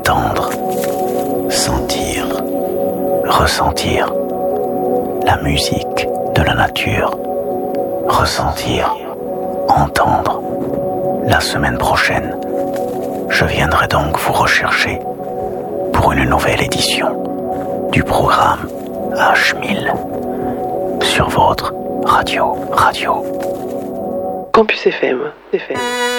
entendre, sentir, ressentir la musique de la nature, ressentir, entendre. La semaine prochaine, je viendrai donc vous rechercher pour une nouvelle édition du programme H1000 sur votre radio. Campus FM.